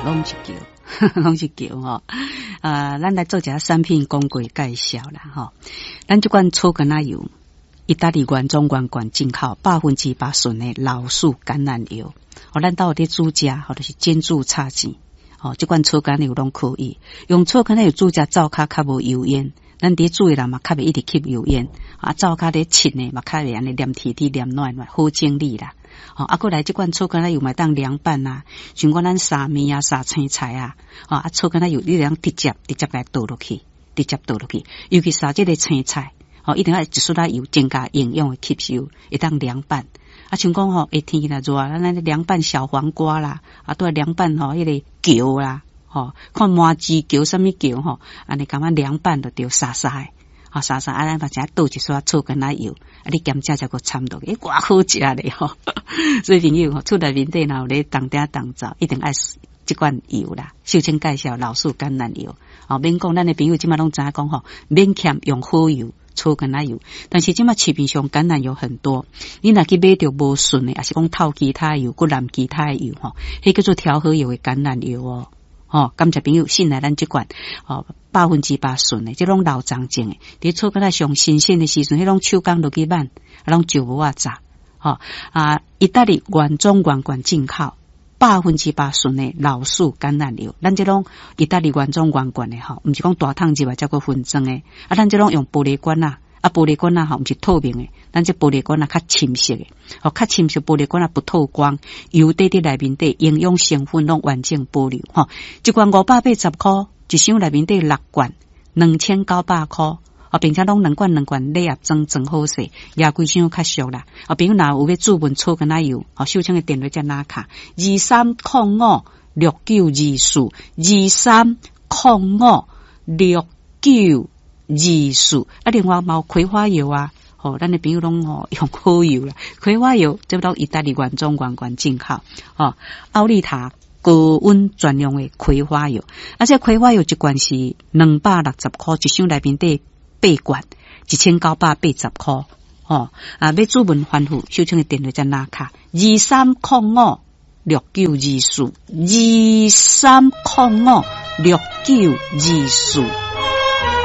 拢是叫，拢是叫吼。咱来做一下产品广告介绍啦吼。咱这款草根仔油，意大利原装原罐进口，8%纯的老树橄榄油。咱到底煮食，或者是煎煮炒钱，这款草根油拢可以用草根油煮食，灶骹较无油烟。咱伫煮的人嘛，较袂一直吸油烟。灶骹咧切呢，嘛较袂安尼黏贴贴、黏软软，好整理啦。过来这款草根仔油嘛当凉拌啊，像讲咱沙面啊、沙青菜啊，草根仔油你通直接来倒落去，直接倒落去。尤其沙这个青菜，一定要一撮仔油增加营养的吸收，会当凉拌。像讲夏天啦热，咱凉拌小黄瓜啦，都凉拌迄个球啦，看麻糍球什么球安尼感觉凉拌就对沙沙的，沙沙咱把只倒一撮草根仔油，你咸食才个掺落去，偌好食咧所以朋友厝内面底若有咧当鼎当灶，一定爱这款油啦。秀清介绍老树橄榄油，免讲咱的朋友即马拢知影讲免欠用好油。草根仔油，但是即马市面上橄榄油很多，你若去买着无顺的，还是讲透其他油，佮染其他的油迄叫做调和油的橄榄油感谢朋友信赖咱即款8%顺的，即种老长种的，伫草根仔上新鲜的时阵，迄种手工落去挽，拢就无啊炸意大利原装原罐进口。8%纯的老树橄榄油，咱这种意大利原装原罐的毋是讲大桶入来才个分装的，咱这种用玻璃罐玻璃罐毋是透明的，咱这玻璃罐较深色的，较深色玻璃罐不透光，油底伫内面底营养成分拢完整保留一罐580块，一箱内面底6罐，2900块。并且拢两罐礼盒装好势，也规箱较俗啦。朋友若有要注文草根仔油，秀清的电话才拿卡23056924，23056924。另外嘛有葵花油咱的朋友拢用好油啦。葵花油这都意大利原装原罐进口奥利塔高温专用的葵花油，这葵花油一罐是260块，一箱内面底8罐1980块要注文反复，秀清的电话才拿卡23056924，23056924。